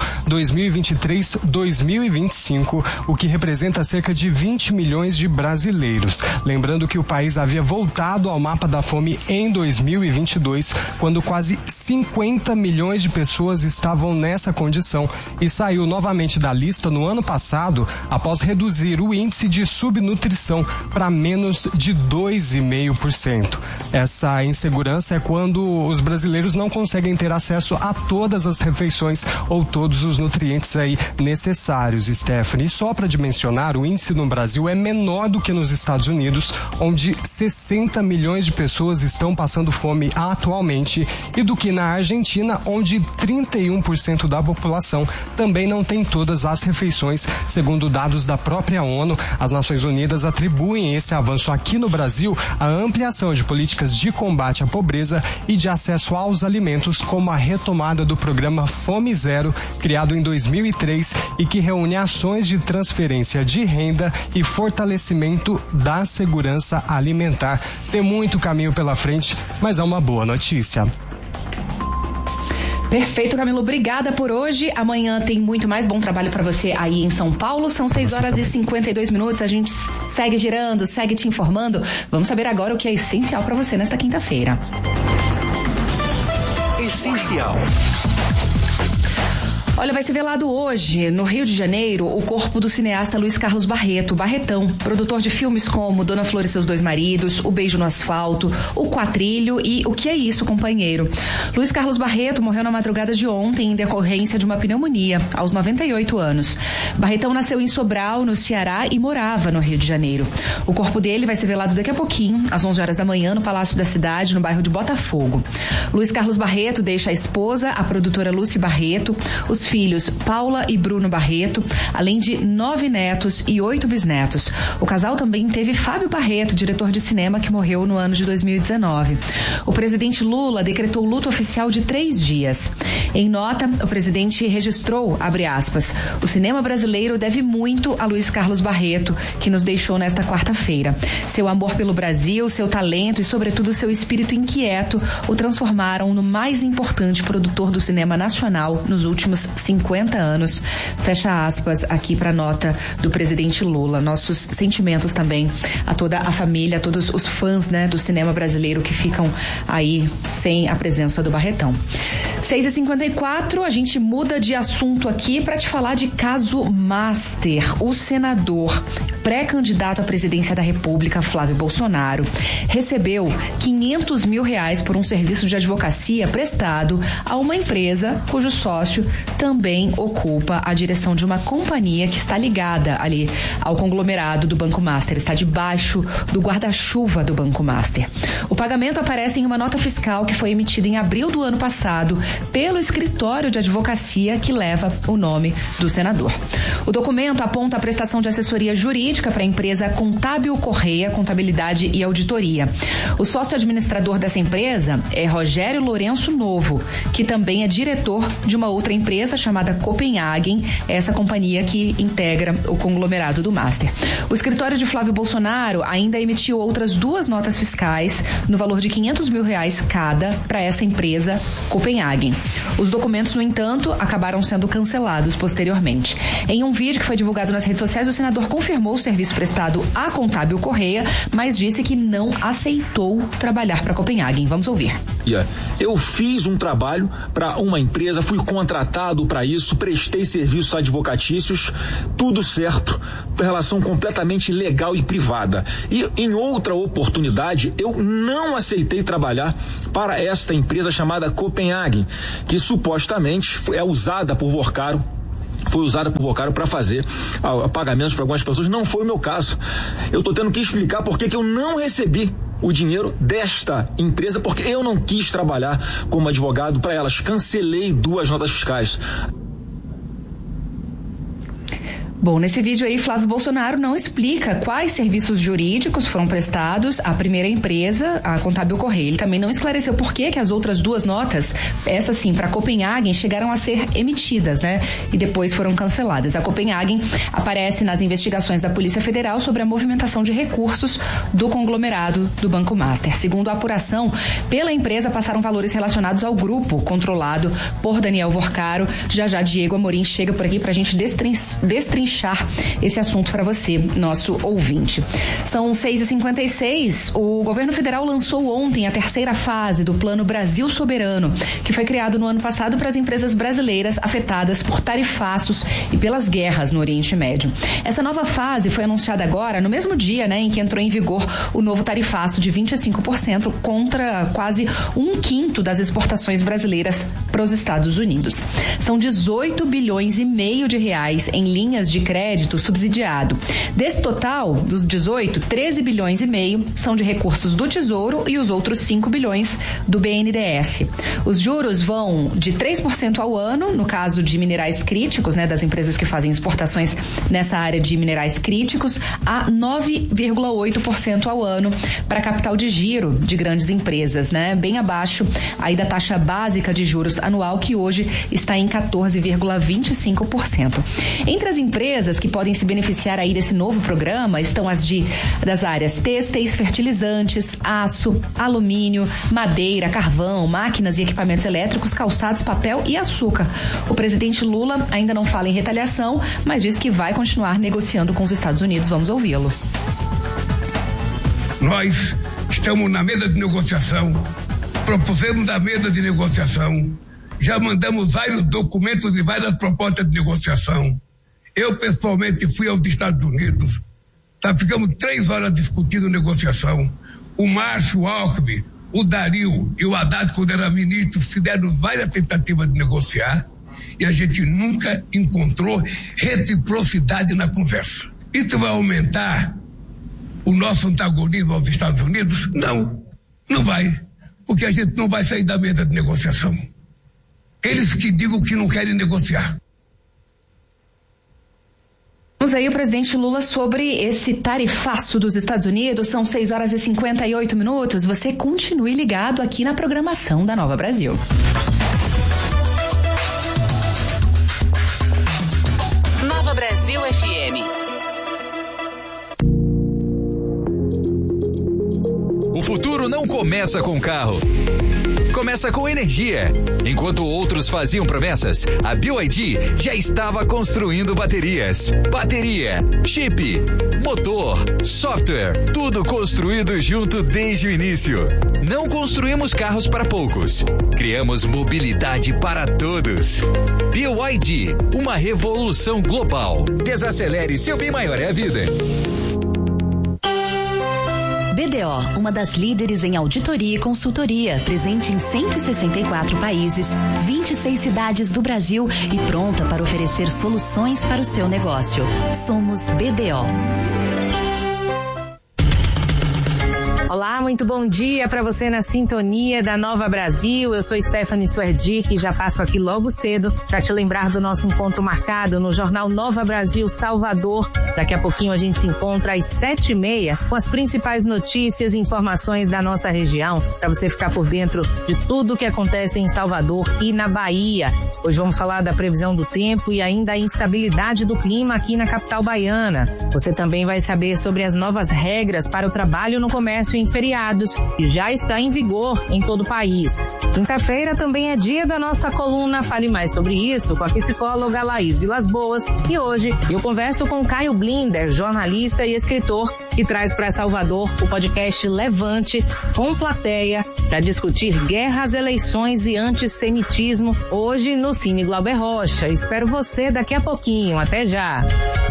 2023-2025, o que representa cerca de 20 milhões de brasileiros. Lembrando que o país havia voltado ao mapa da fome em 2022, quando quase 50 milhões de pessoas estavam nessa condição, e saiu novamente da lista no ano passado, após reduzir o índice de subnutrição para menos de 2,5%. Essa insegurança é quando os brasileiros não conseguem ter acesso a todas as refeições ou todos os nutrientes aí necessários, Stephanie. E só para dimensionar, o índice no Brasil é menor do que nos Estados Unidos, onde 60 milhões de pessoas estão passando fome atualmente, e do que na Argentina, onde 31% da população também não tem todas as refeições, segundo dados da própria ONU. As Nações Unidas atribuem esse avanço aqui no Brasil à ampliação de políticas de combate à pobreza e de acesso aos alimentos, como a retomada do programa Fome Zero, criado em 2003 e que reúne ações de transferência de renda e fortalecimento da segurança alimentar. Tem muito caminho pela frente, mas é uma boa notícia. Perfeito, Camilo. Obrigada por hoje. Amanhã tem muito mais. Bom trabalho para você aí em São Paulo. São 6h52. A gente segue girando, segue te informando. Vamos saber agora o que é essencial para você nesta quinta-feira. Essencial. Olha, vai ser velado hoje, no Rio de Janeiro, o corpo do cineasta Luiz Carlos Barreto, Barretão, produtor de filmes como Dona Flor e Seus Dois Maridos, O Beijo no Asfalto, O Quatrilho e O Que é Isso, Companheiro. Luiz Carlos Barreto morreu na madrugada de ontem em decorrência de uma pneumonia, aos 98 anos. Barretão nasceu em Sobral, no Ceará, e morava no Rio de Janeiro. O corpo dele vai ser velado daqui a pouquinho, às 11 horas da manhã, no Palácio da Cidade, no bairro de Botafogo. Luiz Carlos Barreto deixa a esposa, a produtora Lúcia Barreto, os filhos Paula e Bruno Barreto, além de 9 netos e 8 bisnetos. O casal também teve Fábio Barreto, diretor de cinema, que morreu no ano de 2019. O presidente Lula decretou luto oficial de 3 dias. Em nota, o presidente registrou, abre aspas, o cinema brasileiro deve muito a Luiz Carlos Barreto, que nos deixou nesta quarta-feira. Seu amor pelo Brasil, seu talento e, sobretudo, seu espírito inquieto o transformaram no mais importante produtor do cinema nacional nos últimos 50 anos, fecha aspas aqui para a nota do presidente Lula. Nossos sentimentos também a toda a família, a todos os fãs, né, do cinema brasileiro que ficam aí sem a presença do Barretão. 6h54, a gente muda de assunto aqui para te falar de caso Master. O senador pré-candidato à presidência da República, Flávio Bolsonaro, recebeu R$500 mil por um serviço de advocacia prestado a uma empresa cujo sócio também ocupa a direção de uma companhia que está ligada ali ao conglomerado do Banco Master, está debaixo do guarda-chuva do Banco Master. O pagamento aparece em uma nota fiscal que foi emitida em abril do ano passado pelo escritório de advocacia que leva o nome do senador. O documento aponta a prestação de assessoria jurídica para a empresa Contábil Correia, Contabilidade e Auditoria. O sócio administrador dessa empresa é Rogério Lourenço Novo, que também é diretor de uma outra empresa chamada Copenhagen, essa companhia que integra o conglomerado do Master. O escritório de Flávio Bolsonaro ainda emitiu outras 2 notas fiscais no valor de R$500 mil cada para essa empresa Copenhagen. Os documentos, no entanto, acabaram sendo cancelados posteriormente. Em um vídeo que foi divulgado nas redes sociais, o senador confirmou o serviço prestado à Contábil Correia, mas disse que não aceitou trabalhar para Copenhagen. Vamos ouvir. Eu fiz um trabalho para uma empresa, fui contratado para isso, prestei serviços advocatícios, tudo certo, relação completamente legal e privada. E em outra oportunidade, eu não aceitei trabalhar para esta empresa chamada Copenhagen, que supostamente é usada por Vocaro, foi usada por Vocaro para fazer pagamentos para algumas pessoas. Não foi o meu caso. Eu estou tendo que explicar por que eu não recebi o dinheiro desta empresa, porque eu não quis trabalhar como advogado para elas. Cancelei 2 notas fiscais. Bom, nesse vídeo aí, Flávio Bolsonaro não explica quais serviços jurídicos foram prestados à primeira empresa, a Contábil Correia. Ele também não esclareceu por que as outras 2 notas, essa sim, para Copenhagen, chegaram a ser emitidas, né? E depois foram canceladas. A Copenhagen aparece nas investigações da Polícia Federal sobre a movimentação de recursos do conglomerado do Banco Master. Segundo a apuração, pela empresa passaram valores relacionados ao grupo controlado por Daniel Vocaro. Já Diego Amorim chega por aqui para a gente destrinchar esse assunto para você, nosso ouvinte. São 6h56. O governo federal lançou ontem a 3ª fase do Plano Brasil Soberano, que foi criado no ano passado para as empresas brasileiras afetadas por tarifaços e pelas guerras no Oriente Médio. Essa nova fase foi anunciada agora, no mesmo dia, né, em que entrou em vigor o novo tarifaço de 25% contra quase 1/5 das exportações brasileiras para os Estados Unidos. São 18 bilhões e meio de reais em linhas de crédito subsidiado. Desse total, dos 18, 13 bilhões e meio são de recursos do Tesouro e os outros 5 bilhões do BNDES. Os juros vão de 3% ao ano, no caso de minerais críticos, né, das empresas que fazem exportações nessa área de minerais críticos, a 9,8% ao ano para capital de giro de grandes empresas, né, bem abaixo aí da taxa básica de juros anual, que hoje está em 14,25%. Entre as empresas empresas que podem se beneficiar aí desse novo programa estão das áreas têxteis, fertilizantes, aço, alumínio, madeira, carvão, máquinas e equipamentos elétricos, calçados, papel e açúcar. O presidente Lula ainda não fala em retaliação, mas diz que vai continuar negociando com os Estados Unidos. Vamos ouvi-lo. Nós estamos na mesa de negociação, propusemos a mesa de negociação, já mandamos vários documentos e várias propostas de negociação. Eu, pessoalmente, fui aos Estados Unidos, ficamos 3 horas discutindo negociação. O Márcio, o Alckmin, o Dario e o Haddad, quando eram ministros, fizeram várias tentativas de negociar e a gente nunca encontrou reciprocidade na conversa. Isso vai aumentar o nosso antagonismo aos Estados Unidos? Não, não vai, porque a gente não vai sair da mesa de negociação. Eles que digam que não querem negociar. Vamos aí o presidente Lula sobre esse tarifaço dos Estados Unidos. São 6 horas e 58 minutos. Você continue ligado aqui na programação da Nova Brasil. Nova Brasil FM. O futuro não começa com carro. Começa com energia. Enquanto outros faziam promessas, a BYD já estava construindo baterias. Bateria, chip, motor, software, tudo construído junto desde o início. Não construímos carros para poucos. Criamos mobilidade para todos. BYD, uma revolução global. Desacelere, seu bem maior é a vida. BDO, uma das líderes em auditoria e consultoria, presente em 164 países, 26 cidades do Brasil e pronta para oferecer soluções para o seu negócio. Somos BDO. Olá, muito bom dia para você na sintonia da Nova Brasil. Eu sou Stephanie Suerdic e já passo aqui logo cedo para te lembrar do nosso encontro marcado no Jornal Nova Brasil Salvador. Daqui a pouquinho a gente se encontra às 7h30 com as principais notícias e informações da nossa região, para você ficar por dentro de tudo o que acontece em Salvador e na Bahia. Hoje vamos falar da previsão do tempo e ainda a instabilidade do clima aqui na capital baiana. Você também vai saber sobre as novas regras para o trabalho no comércio em feriados, que já está em vigor em todo o país. Quinta-feira também é dia da nossa coluna Fale Mais Sobre Isso, com a psicóloga Laís Vilas Boas. E hoje eu converso com Caio Blinder, jornalista e escritor, que traz para Salvador o podcast Levante com plateia para discutir guerras, eleições e antissemitismo, hoje no Cine Glauber Rocha. Espero você daqui a pouquinho. Até já!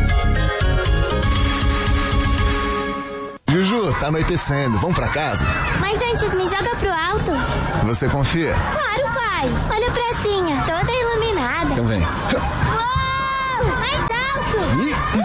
Juju, tá anoitecendo. Vamos pra casa? Mas antes, me joga pro alto. Você confia? Claro, pai. Olha a pracinha, toda iluminada. Então vem. Uou! Mais alto!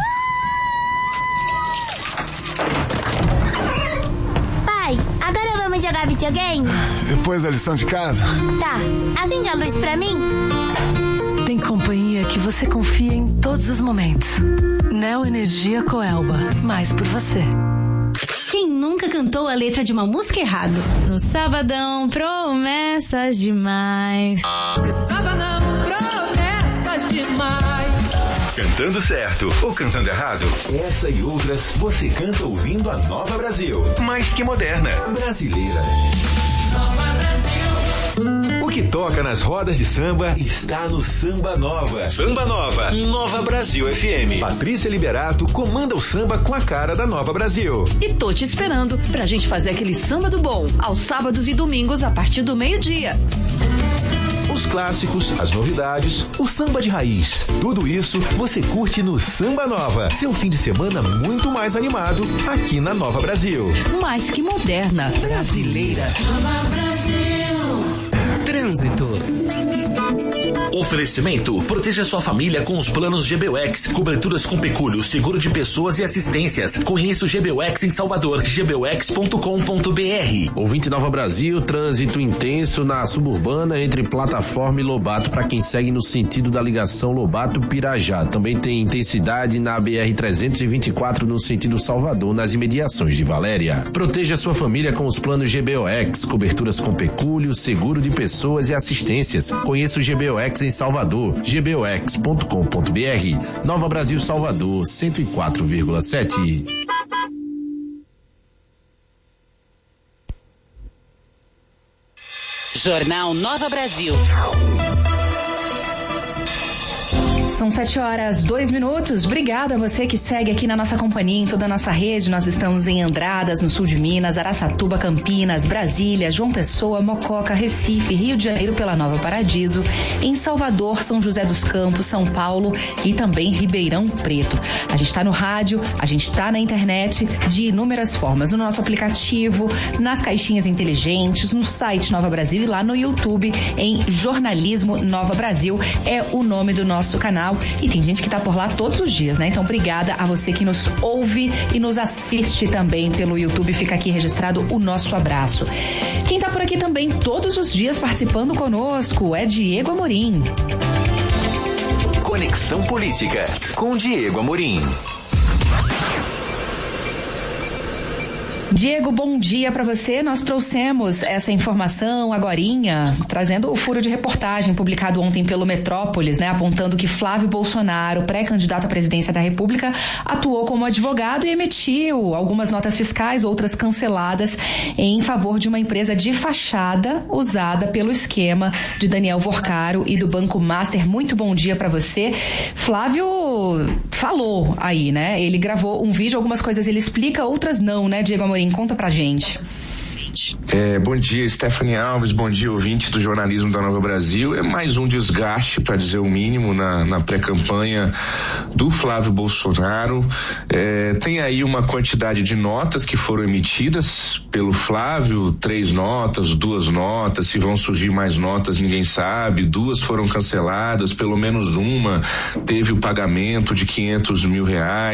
Pai, agora vamos jogar videogame? Depois da lição de casa? Tá. Acende a luz pra mim. Tem companhia que você confia em todos os momentos. Neo Energia Coelba. Mais por você. Quem nunca cantou a letra de uma música errado? No sabadão, promessas demais. No sabadão, promessas demais. Cantando certo ou cantando errado? Essa e outras você canta ouvindo a Nova Brasil. Mais que moderna, brasileira. Nova Brasil. O que toca nas rodas de samba está no Samba Nova. Samba Nova, Nova Brasil FM. Patrícia Liberato comanda o samba com a cara da Nova Brasil. E tô te esperando pra gente fazer aquele samba do bom, aos sábados e domingos a partir do 12:00. Os clássicos, as novidades, o samba de raiz. Tudo isso você curte no Samba Nova. Seu fim de semana muito mais animado aqui na Nova Brasil. Mais que moderna, brasileira. Nova Brasil. Trânsito. Oferecimento: proteja sua família com os planos GBUX, coberturas com pecúlio, seguro de pessoas e assistências. Conheça o GBUX em Salvador, gbux.com.br. Ouvinte Nova Brasil, trânsito intenso na suburbana entre Plataforma e Lobato para quem segue no sentido da ligação Lobato-Pirajá. Também tem intensidade na BR-324 no sentido Salvador, nas imediações de Valéria. Proteja sua família com os planos GBUX, coberturas com pecúlio, seguro de pessoas e assistências. Conheça o GBUX em Salvador, gbox.com.br. Nova Brasil Salvador, 104,7. Jornal Nova Brasil. São 7h02. Obrigada a você que segue aqui na nossa companhia, em toda a nossa rede. Nós estamos em Andradas, no sul de Minas, Araçatuba, Campinas, Brasília, João Pessoa, Mococa, Recife, Rio de Janeiro pela Nova Paradiso, em Salvador, São José dos Campos, São Paulo e também Ribeirão Preto. A gente está no rádio, a gente está na internet de inúmeras formas, no nosso aplicativo, nas caixinhas inteligentes, no site Nova Brasil e lá no YouTube em Jornalismo Nova Brasil. É o nome do nosso canal. E tem gente que tá por lá todos os dias, né? Então, obrigada a você que nos ouve e nos assiste também pelo YouTube. Fica aqui registrado o nosso abraço. Quem tá por aqui também todos os dias participando conosco é Diego Amorim. Conexão Política com Diego Amorim. Diego, bom dia para você. Nós trouxemos essa informação agorinha, trazendo o furo de reportagem publicado ontem pelo Metrópolis, né, apontando que Flávio Bolsonaro, pré-candidato à presidência da República, atuou como advogado e emitiu algumas notas fiscais, outras canceladas, em favor de uma empresa de fachada usada pelo esquema de Daniel Vorcaro e do Banco Master. Muito bom dia para você. Flávio falou aí, né? Ele gravou um vídeo, algumas coisas ele explica, outras não, né, Diego Amorim? Conta pra gente. Bom dia, Stephanie Alves, bom dia, ouvinte do jornalismo da Nova Brasil. É mais um desgaste, para dizer o mínimo, na pré-campanha do Flávio Bolsonaro. Tem aí uma quantidade de notas que foram emitidas pelo Flávio, 3 notas, 2 notas, se vão surgir mais notas ninguém sabe, 2 foram canceladas, pelo menos uma teve o pagamento de R$500 mil.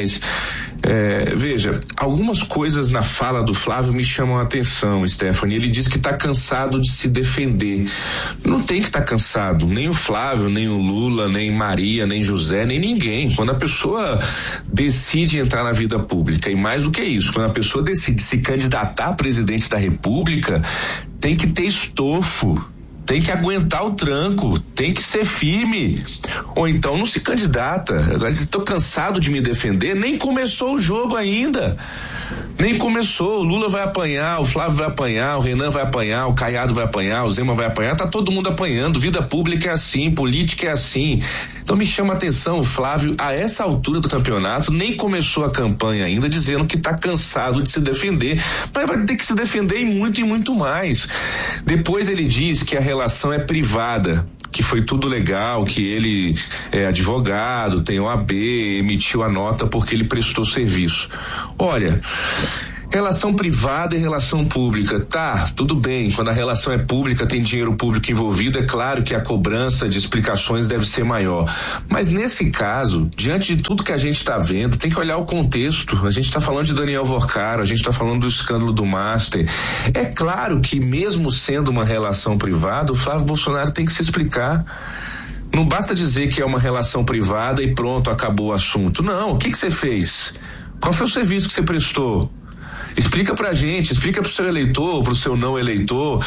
Veja, algumas coisas na fala do Flávio me chamam a atenção, Stephanie. Ele diz que está cansado de se defender. Não tem que estar cansado, nem o Flávio, nem o Lula, nem Maria, nem José, nem ninguém. Quando a pessoa decide entrar na vida pública, e mais do que isso, quando a pessoa decide se candidatar a presidente da República, tem que ter estofo, tem que aguentar o tranco, tem que ser firme, ou então não se candidata. Agora, estou cansado de me defender, nem começou o jogo ainda, nem começou. O Lula vai apanhar, o Flávio vai apanhar, o Renan vai apanhar, o Caiado vai apanhar, o Zema vai apanhar, tá todo mundo apanhando. Vida pública é assim, política é assim. Então me chama a atenção o Flávio, a essa altura do campeonato, nem começou a campanha ainda, dizendo que tá cansado de se defender, mas vai ter que se defender e muito mais. Depois ele diz que a relação é privada, que foi tudo legal, que ele é advogado, tem OAB, emitiu a nota porque ele prestou serviço. Olha, relação privada e relação pública, tá, tudo bem, quando a relação é pública, tem dinheiro público envolvido, é claro que a cobrança de explicações deve ser maior, mas nesse caso, diante de tudo que a gente está vendo, tem que olhar o contexto. A gente está falando de Daniel Vorcaro, a gente está falando do escândalo do Master. É claro que mesmo sendo uma relação privada, o Flávio Bolsonaro tem que se explicar. Não basta dizer que é uma relação privada e pronto, acabou o assunto. Não, o que você fez? Qual foi o serviço que você prestou? Explica pra gente, explica pro seu eleitor, pro seu não eleitor,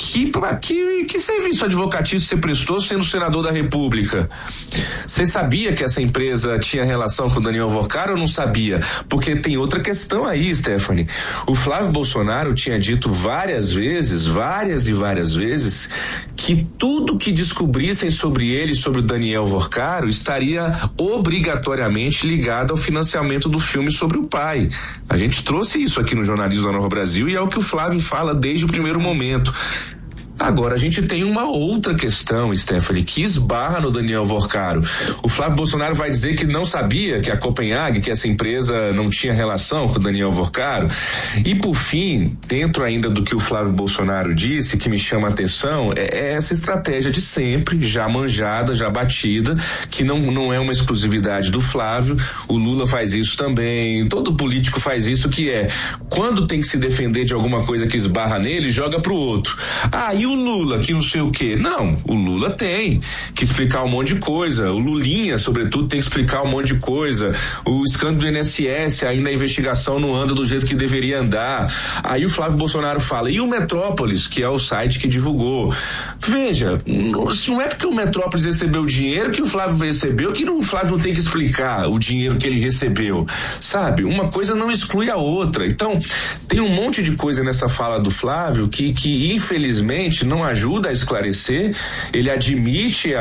que serviço advocatício você prestou sendo senador da República? Você sabia que essa empresa tinha relação com o Daniel Vorcaro ou não sabia? Porque tem outra questão aí, Stephanie. O Flávio Bolsonaro tinha dito várias e várias vezes, que tudo que descobrissem sobre ele, sobre o Daniel Vorcaro, estaria obrigatoriamente ligado ao financiamento do filme sobre o pai. A gente trouxe isso aqui no Jornalismo da Nova Brasil e é o que o Flávio fala desde o primeiro momento. Agora, a gente tem uma outra questão, Stephanie, que esbarra no Daniel Vorcaro. O Flávio Bolsonaro vai dizer que não sabia que a Copenhague, que essa empresa não tinha relação com o Daniel Vorcaro. E, por fim, dentro ainda do que o Flávio Bolsonaro disse, que me chama a atenção, é essa estratégia de sempre, já manjada, já batida, que não é uma exclusividade do Flávio. O Lula faz isso também, todo político faz isso, que é, quando tem que se defender de alguma coisa que esbarra nele, joga pro outro. E o o Lula, que não sei o quê. Não, o Lula tem que explicar um monte de coisa. O Lulinha, sobretudo, tem que explicar um monte de coisa. O escândalo do INSS, ainda a investigação não anda do jeito que deveria andar. Aí o Flávio Bolsonaro fala, e o Metrópolis, que é o site que divulgou. Veja, não é porque o Metrópolis recebeu o dinheiro que o Flávio recebeu, que o Flávio não tem que explicar o dinheiro que ele recebeu, sabe? Uma coisa não exclui a outra. Então, tem um monte de coisa nessa fala do Flávio que infelizmente não ajuda a esclarecer. Ele admite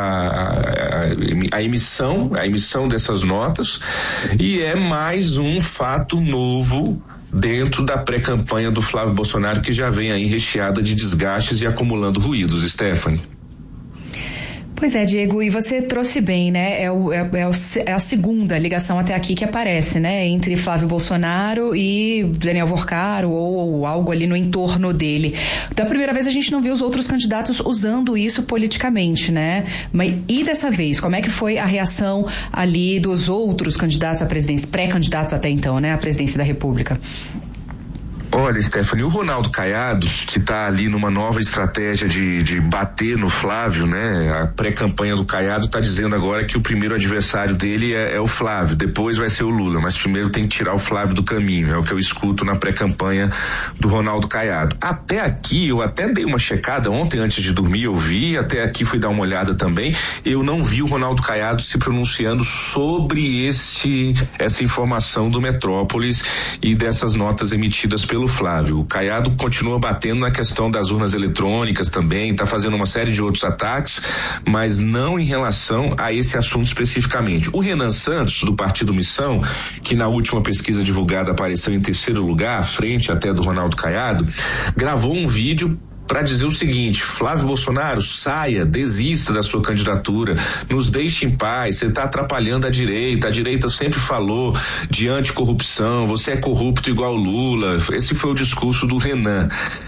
a emissão dessas notas, e é mais um fato novo dentro da pré-campanha do Flávio Bolsonaro, que já vem aí recheada de desgastes e acumulando ruídos. Stephanie. Pois é, Diego, e você trouxe bem, né? É a segunda ligação até aqui que aparece, né? Entre Flávio Bolsonaro e Daniel Worcaro ou algo ali no entorno dele. Da primeira vez a gente não viu os outros candidatos usando isso politicamente, né? E dessa vez, como é que foi a reação ali dos outros candidatos à presidência, pré-candidatos até então, né? À presidência da República? Olha, Stephanie, o Ronaldo Caiado, que está ali numa nova estratégia de bater no Flávio, né? A pré-campanha do Caiado está dizendo agora que o primeiro adversário dele é o Flávio, depois vai ser o Lula, mas primeiro tem que tirar o Flávio do caminho, é o que eu escuto na pré-campanha do Ronaldo Caiado. Até aqui, eu até dei uma checada ontem antes de dormir, eu vi, até aqui fui dar uma olhada também, eu não vi o Ronaldo Caiado se pronunciando sobre essa informação do Metrópolis e dessas notas emitidas pelo Flávio. O Caiado continua batendo na questão das urnas eletrônicas também, está fazendo uma série de outros ataques, mas não em relação a esse assunto especificamente. O Renan Santos, do Partido Missão, que na última pesquisa divulgada apareceu em terceiro lugar, à frente até do Ronaldo Caiado, gravou um vídeo para dizer o seguinte: Flávio Bolsonaro, saia, desista da sua candidatura, nos deixe em paz, você está atrapalhando a direita sempre falou de anticorrupção, você é corrupto igual Lula. Esse foi o discurso do Renan.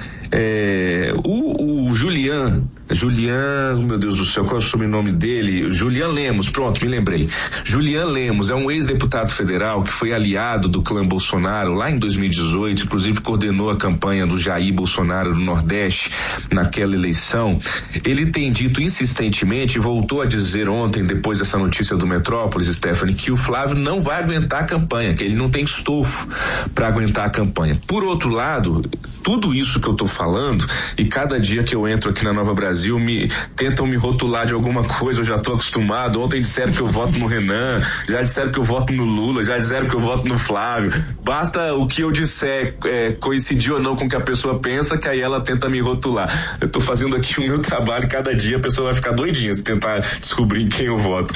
O Julian, meu Deus do céu, qual é o sobrenome dele? Julian Lemos, pronto, me lembrei. Julian Lemos é um ex-deputado federal que foi aliado do clã Bolsonaro lá em 2018, inclusive coordenou a campanha do Jair Bolsonaro do Nordeste naquela eleição. Ele tem dito insistentemente, e voltou a dizer ontem, depois dessa notícia do Metrópolis, Stephanie, que o Flávio não vai aguentar a campanha, que ele não tem estofo para aguentar a campanha. Por outro lado, tudo isso que eu tô falando, e cada dia que eu entro aqui na Nova Brasil, tentam me rotular de alguma coisa, eu já tô acostumado. Ontem disseram que eu voto no Renan, já disseram que eu voto no Lula, já disseram que eu voto no Flávio. Basta o que eu disser coincidir ou não com o que a pessoa pensa, que aí ela tenta me rotular. Eu tô fazendo aqui o meu trabalho, cada dia a pessoa vai ficar doidinha se tentar descobrir em quem eu voto.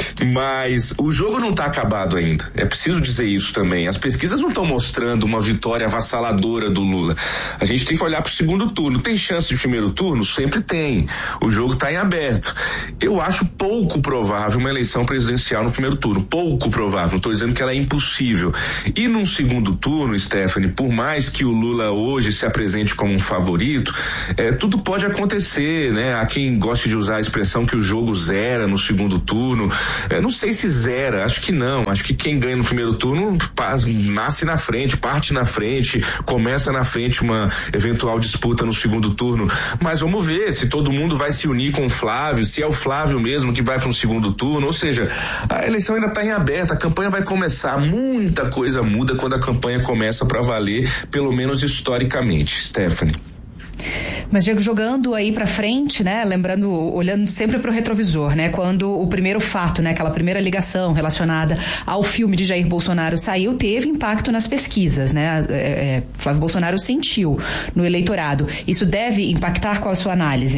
Mas o jogo não tá acabado ainda, é preciso dizer isso também. As pesquisas não estão mostrando uma vitória avassaladora do Lula. A gente tem que olhar pro segundo turno. Tem chance de primeiro turno? Sempre tem. O jogo está em aberto. Eu acho pouco provável uma eleição presidencial no primeiro turno. Pouco provável. Não estou dizendo que ela é impossível. E num segundo turno, Stephanie, por mais que o Lula hoje se apresente como um favorito, tudo pode acontecer, né? Há quem goste de usar a expressão que o jogo zera no segundo turno. Não sei se zera, acho que não. Acho que quem ganha no primeiro turno nasce na frente, parte na frente, começa na frente uma eventual disputa no segundo turno, mas vamos ver se todo mundo vai se unir com o Flávio, se é o Flávio mesmo que vai para um segundo turno, ou seja, a eleição ainda está em aberto, a campanha vai começar, muita coisa muda quando a campanha começa para valer, pelo menos historicamente. Stephanie. Mas, Diego, jogando aí pra frente, né, lembrando, olhando sempre pro retrovisor, né, quando o primeiro fato, né, aquela primeira ligação relacionada ao filme de Jair Bolsonaro saiu, teve impacto nas pesquisas, né, Flávio Bolsonaro sentiu no eleitorado. Isso deve impactar? Qual a sua análise?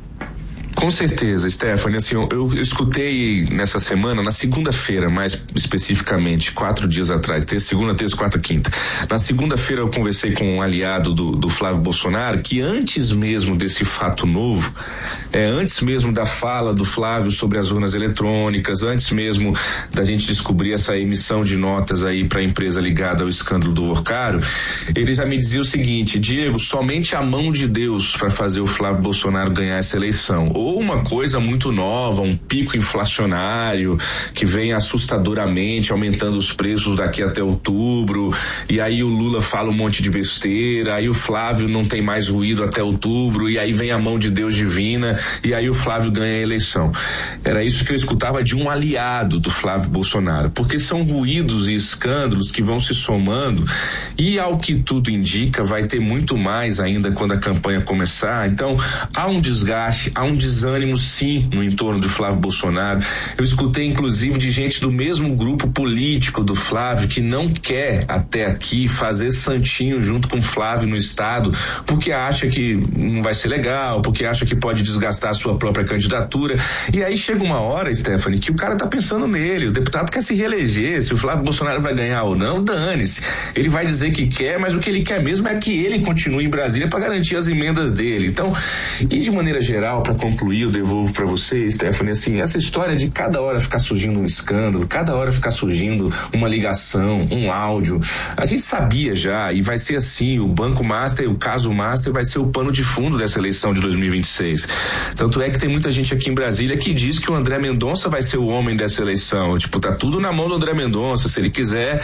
Com certeza, Stephanie, assim, eu escutei nessa semana, na segunda-feira, mais especificamente, 4 dias atrás, segunda, terça, quarta, quinta. Na segunda-feira eu conversei com um aliado do Flávio Bolsonaro, que antes mesmo desse fato novo, antes mesmo da fala do Flávio sobre as urnas eletrônicas, antes mesmo da gente descobrir essa emissão de notas aí para a empresa ligada ao escândalo do Worcaro, ele já me dizia o seguinte: Diego, somente a mão de Deus para fazer o Flávio Bolsonaro ganhar essa eleição. ou uma coisa muito nova, um pico inflacionário que vem assustadoramente aumentando os preços daqui até outubro, e aí o Lula fala um monte de besteira, aí o Flávio não tem mais ruído até outubro, e aí vem a mão de Deus divina, e aí o Flávio ganha a eleição. Era isso que eu escutava de um aliado do Flávio Bolsonaro, porque são ruídos e escândalos que vão se somando, e ao que tudo indica vai ter muito mais ainda quando a campanha começar. Então há um desgaste, há um desânimo sim no entorno do Flávio Bolsonaro. Eu escutei inclusive de gente do mesmo grupo político do Flávio que não quer até aqui fazer santinho junto com o Flávio no estado, porque acha que não vai ser legal, porque acha que pode desgastar a sua própria candidatura. E aí chega uma hora, Stephanie, que o cara tá pensando nele, o deputado quer se reeleger, se o Flávio Bolsonaro vai ganhar ou não, dane-se. Ele vai dizer que quer, mas o que ele quer mesmo é que ele continue em Brasília para garantir as emendas dele. Então, e de maneira geral, para concluir, eu devolvo para você, Stephanie, assim, essa história de cada hora ficar surgindo um escândalo, cada hora ficar surgindo uma ligação, um áudio, a gente sabia já, e vai ser assim, o Banco Master, o caso Master vai ser o pano de fundo dessa eleição de 2026. Tanto é que tem muita gente aqui em Brasília que diz que o André Mendonça vai ser o homem dessa eleição. Tipo, tá tudo na mão do André Mendonça, se ele quiser,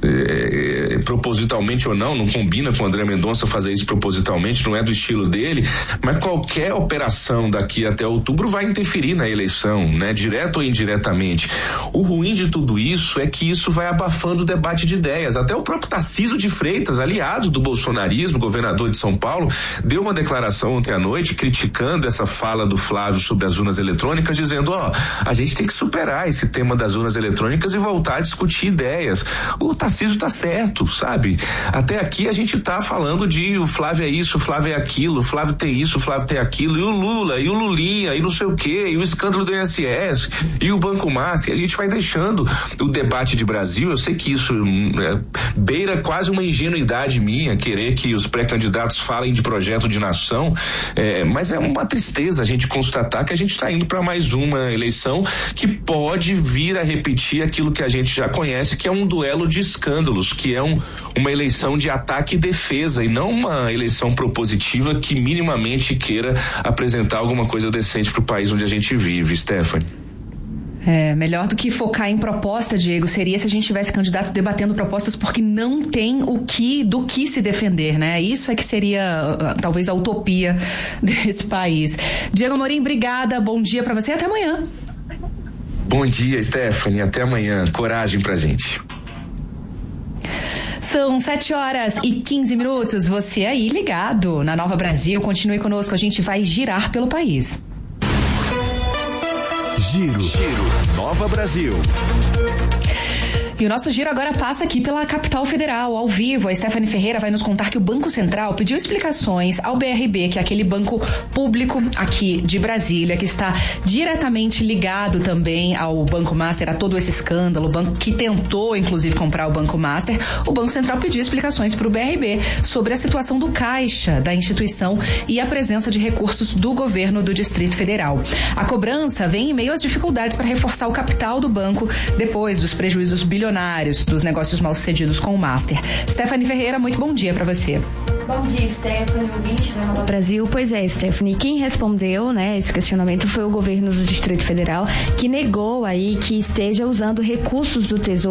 propositalmente ou não combina com o André Mendonça fazer isso propositalmente, não é do estilo dele, mas qualquer operação daqui até outubro vai interferir na eleição, né? Direto ou indiretamente. O ruim de tudo isso é que isso vai abafando o debate de ideias. Até o próprio Tarcísio de Freitas, aliado do bolsonarismo, governador de São Paulo, deu uma declaração ontem à noite criticando essa fala do Flávio sobre as urnas eletrônicas, dizendo, a gente tem que superar esse tema das urnas eletrônicas e voltar a discutir ideias. O Tarcísio tá certo, sabe? Até aqui a gente tá falando de o Flávio é isso, o Flávio é aquilo, o Flávio tem isso, o Flávio tem aquilo, e o Lula, e o Lulinha, e não sei o quê, e o escândalo do INSS, e o Banco Master, e a gente vai deixando o debate de Brasil. Eu sei que isso beira quase uma ingenuidade minha, querer que os pré-candidatos falem de projeto de nação, mas é uma tristeza a gente constatar que a gente está indo para mais uma eleição que pode vir a repetir aquilo que a gente já conhece, que é um duelo de escândalos, que é uma eleição de ataque e defesa, e não uma eleição propositiva que minimamente queira apresentar alguma coisa decente para o país onde a gente vive, Stephanie. Melhor do que focar em proposta, Diego, seria se a gente tivesse candidatos debatendo propostas, porque não tem do que se defender, né? Isso é que seria talvez a utopia desse país. Diego Amorim, obrigada, bom dia pra você e até amanhã. Bom dia, Stephanie, até amanhã. Coragem pra gente. São 7h15. Você aí ligado na Nova Brasil, continue conosco, a gente vai girar pelo país. Giro. Nova Brasil. E o nosso giro agora passa aqui pela capital federal, ao vivo. A Stephanie Ferreira vai nos contar que o Banco Central pediu explicações ao BRB, que é aquele banco público aqui de Brasília, que está diretamente ligado também ao Banco Master, a todo esse escândalo, o banco que tentou, inclusive, comprar o Banco Master. O Banco Central pediu explicações para o BRB sobre a situação do caixa da instituição e a presença de recursos do governo do Distrito Federal. A cobrança vem em meio às dificuldades para reforçar o capital do banco depois dos prejuízos bilionários dos negócios mal sucedidos com o Master. Stephanie Ferreira, muito bom dia para você. Bom dia, Stephanie, ouvinte da Nova Brasil. Pois é, Stephanie, quem respondeu, né, esse questionamento foi o governo do Distrito Federal, que negou aí que esteja usando recursos do Tesouro